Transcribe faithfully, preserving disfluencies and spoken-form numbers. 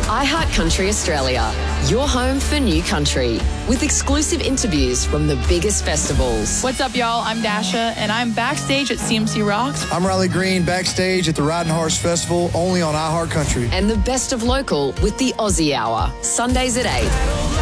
iHeart Country Australia, your home for new country, with exclusive interviews from the biggest festivals. What's up, y'all? I'm Dasha, and I'm backstage at C M C Rocks. I'm Riley Green, backstage at the Riding Horse Festival, only on iHeart Country. And the best of local with the Aussie Hour, Sundays at eight.